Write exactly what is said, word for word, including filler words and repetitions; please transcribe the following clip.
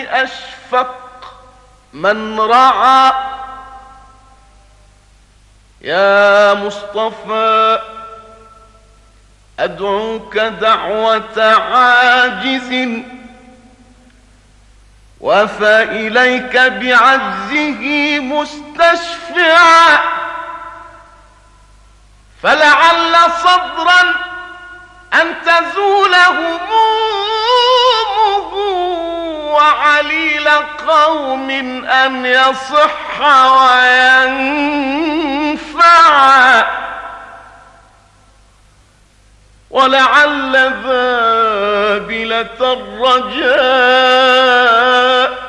أشفق من رعى. يا مصطفى أدعوك دعوة عاجز، وفإليك بعجزه مستشفعا، فلعل صبرا أن تزول همومه، وعليل قوم أن يصح وينفع، ولعل بابلة الرجاء